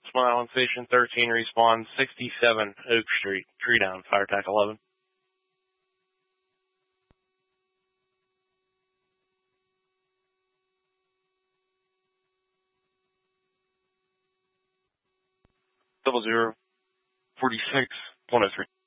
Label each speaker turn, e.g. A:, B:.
A: Smile on Station 13, respawn 67 Oak Street. Tree down, fire attack 11. Double 0, 46, 103.